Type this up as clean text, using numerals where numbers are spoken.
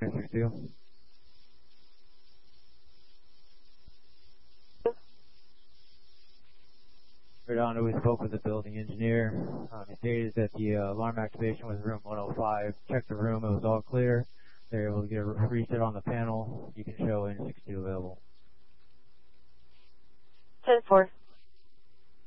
62. Right on, we spoke with the building engineer. He stated that the alarm activation was room 105. Checked the room, it was all clear. They were able to get a reset on the panel. You can show N62 available. 10-4.